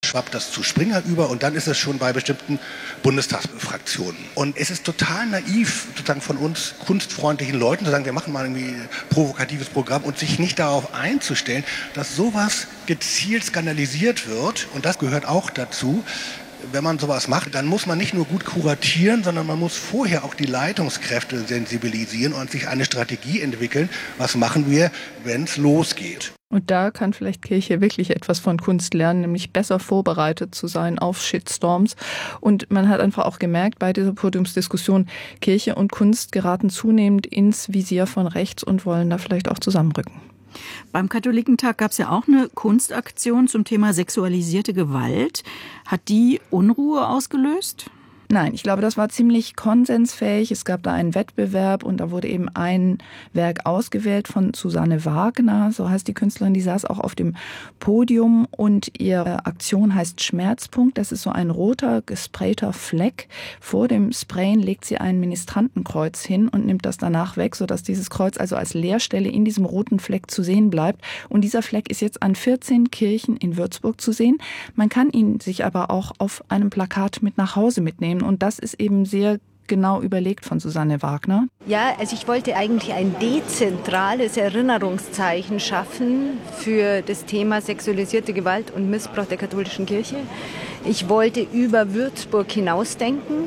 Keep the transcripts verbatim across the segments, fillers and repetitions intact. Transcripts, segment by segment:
schwappt das zu Springer über und dann ist es schon bei bestimmten Bundestagsfraktionen. Und es ist total naiv, sozusagen von uns kunstfreundlichen Leuten zu sagen, wir machen mal irgendwie ein provokatives Programm und sich nicht darauf einzustellen, dass sowas gezielt skandalisiert wird. Und das gehört auch dazu. Wenn man sowas macht, dann muss man nicht nur gut kuratieren, sondern man muss vorher auch die Leitungskräfte sensibilisieren und sich eine Strategie entwickeln. Was machen wir, wenn es losgeht? Und da kann vielleicht Kirche wirklich etwas von Kunst lernen, nämlich besser vorbereitet zu sein auf Shitstorms. Und man hat einfach auch gemerkt bei dieser Podiumsdiskussion, Kirche und Kunst geraten zunehmend ins Visier von rechts und wollen da vielleicht auch zusammenrücken. Beim Katholikentag gab es ja auch eine Kunstaktion zum Thema sexualisierte Gewalt. Hat die Unruhe ausgelöst? Nein, ich glaube, das war ziemlich konsensfähig. Es gab da einen Wettbewerb und da wurde eben ein Werk ausgewählt von Susanne Wagner, so heißt die Künstlerin, die saß auch auf dem Podium und ihre Aktion heißt Schmerzpunkt. Das ist so ein roter, gesprayter Fleck. Vor dem Sprayen legt sie ein Ministrantenkreuz hin und nimmt das danach weg, sodass dieses Kreuz also als Leerstelle in diesem roten Fleck zu sehen bleibt. Und dieser Fleck ist jetzt an vierzehn Kirchen in Würzburg zu sehen. Man kann ihn sich aber auch auf einem Plakat mit nach Hause mitnehmen. Und das ist eben sehr genau überlegt von Susanne Wagner. Ja, also ich wollte eigentlich ein dezentrales Erinnerungszeichen schaffen für das Thema sexualisierte Gewalt und Missbrauch der katholischen Kirche. Ich wollte über Würzburg hinausdenken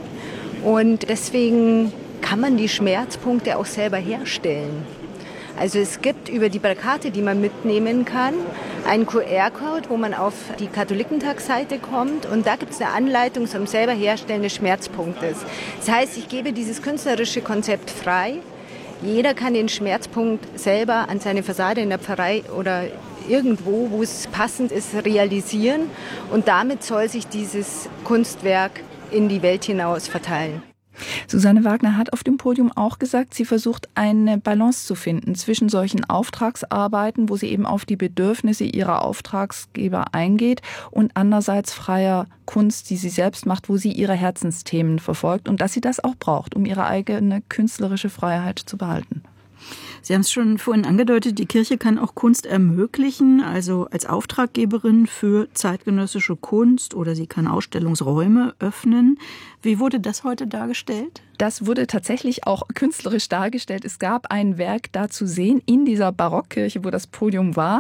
und deswegen kann man die Schmerzpunkte auch selber herstellen. Also es gibt über die Plakate, die man mitnehmen kann, einen Q R-Code, wo man auf die Katholikentagsseite kommt und da gibt es eine Anleitung zum selber Herstellen des Schmerzpunktes. Das heißt, ich gebe dieses künstlerische Konzept frei. Jeder kann den Schmerzpunkt selber an seine Fassade in der Pfarrei oder irgendwo, wo es passend ist, realisieren und damit soll sich dieses Kunstwerk in die Welt hinaus verteilen. Susanne Wagner hat auf dem Podium auch gesagt, sie versucht eine Balance zu finden zwischen solchen Auftragsarbeiten, wo sie eben auf die Bedürfnisse ihrer Auftragsgeber eingeht und andererseits freier Kunst, die sie selbst macht, wo sie ihre Herzensthemen verfolgt und dass sie das auch braucht, um ihre eigene künstlerische Freiheit zu behalten. Sie haben es schon vorhin angedeutet, die Kirche kann auch Kunst ermöglichen, also als Auftraggeberin für zeitgenössische Kunst oder sie kann Ausstellungsräume öffnen. Wie wurde das heute dargestellt? Das wurde tatsächlich auch künstlerisch dargestellt. Es gab ein Werk da zu sehen in dieser Barockkirche, wo das Podium war.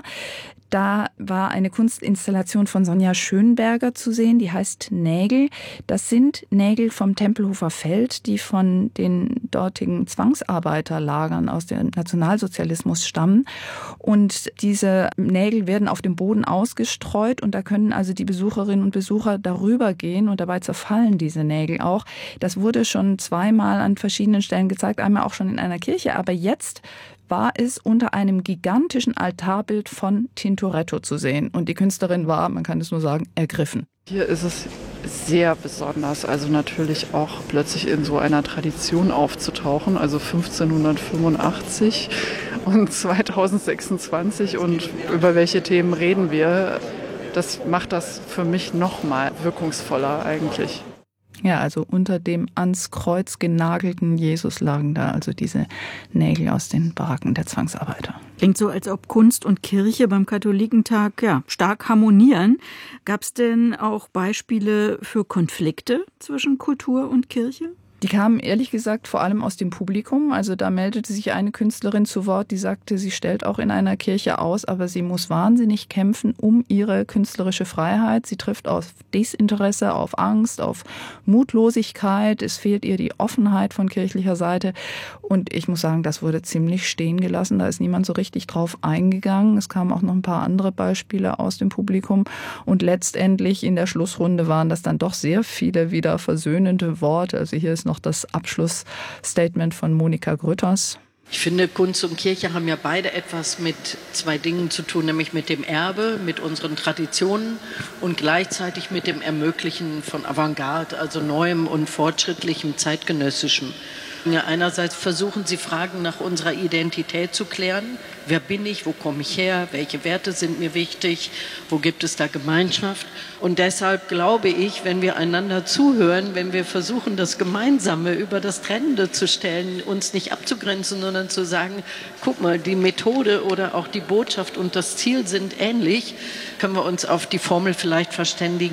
Da war eine Kunstinstallation von Sonja Schönberger zu sehen, die heißt Nägel. Das sind Nägel vom Tempelhofer Feld, die von den dortigen Zwangsarbeiterlagern aus dem Nationalsozialismus stammen. Und diese Nägel werden auf dem Boden ausgestreut und da können also die Besucherinnen und Besucher darüber gehen und dabei zerfallen diese Nägel auch. Das wurde schon zweimal an verschiedenen Stellen gezeigt, einmal auch schon in einer Kirche, aber jetzt war es unter einem gigantischen Altarbild von Tintoretto zu sehen. Und die Künstlerin war, man kann es nur sagen, ergriffen. Hier ist es sehr besonders, also natürlich auch plötzlich in so einer Tradition aufzutauchen, also fünfzehnhundertfünfundachtzig und zweitausendsechsundzwanzig und über welche Themen reden wir, das macht das für mich noch mal wirkungsvoller eigentlich. Ja, also unter dem ans Kreuz genagelten Jesus lagen da also diese Nägel aus den Baracken der Zwangsarbeiter. Klingt so, als ob Kunst und Kirche beim Katholikentag ja, stark harmonieren. Gab es denn auch Beispiele für Konflikte zwischen Kultur und Kirche? Die kamen ehrlich gesagt vor allem aus dem Publikum. Also da meldete sich eine Künstlerin zu Wort, die sagte, sie stellt auch in einer Kirche aus, aber sie muss wahnsinnig kämpfen um ihre künstlerische Freiheit. Sie trifft auf Desinteresse, auf Angst, auf Mutlosigkeit. Es fehlt ihr die Offenheit von kirchlicher Seite. Und ich muss sagen, das wurde ziemlich stehen gelassen. Da ist niemand so richtig drauf eingegangen. Es kamen auch noch ein paar andere Beispiele aus dem Publikum. Und letztendlich in der Schlussrunde waren das dann doch sehr viele wieder versöhnende Worte. Also hier ist noch das Abschlussstatement von Monika Grütters. Ich finde, Kunst und Kirche haben ja beide etwas mit zwei Dingen zu tun, nämlich mit dem Erbe, mit unseren Traditionen und gleichzeitig mit dem Ermöglichen von Avantgarde, also Neuem und Fortschrittlichem, Zeitgenössischem. Ja, einerseits versuchen sie, Fragen nach unserer Identität zu klären. Wer bin ich? Wo komme ich her? Welche Werte sind mir wichtig? Wo gibt es da Gemeinschaft? Und deshalb glaube ich, wenn wir einander zuhören, wenn wir versuchen, das Gemeinsame über das Trennende zu stellen, uns nicht abzugrenzen, sondern zu sagen, guck mal, die Methode oder auch die Botschaft und das Ziel sind ähnlich, können wir uns auf die Formel vielleicht verständigen.